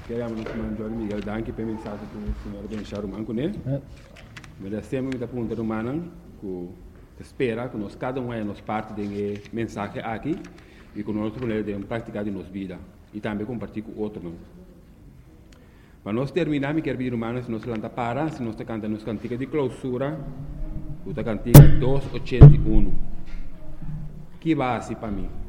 Queremos nos mandar Miguel Danke para mensagem com o senhor Benchar Roman com ele. Mas sempre muita pergunta humana que espera que nós cada um é nos parte de mensagem aqui e que nós podemos praticar em nossa vida e também compartilhar com outros. Para nós terminar, me quero pedir humanos, se nós lanta para, se nós cantamos nos cantiga de clausura, o cantiga 281. Que base para mim?